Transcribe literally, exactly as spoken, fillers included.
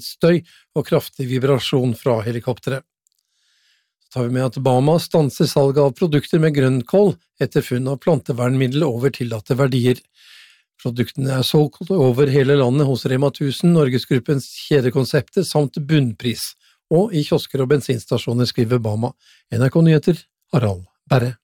støy og kraftig vibrasjon fra helikopteret. Så tar vi med at Bama stanser salg av produkter med grønnkål etter funn av plantevernmiddel over tillatte verdier. Produktene er solgt over hele landet hos Rema tusen, Norgesgruppens kjedekonsepter samt bunnpris, og i kiosker og bensinstasjoner skriver Bama. N R K Nyheter, Harald Berre.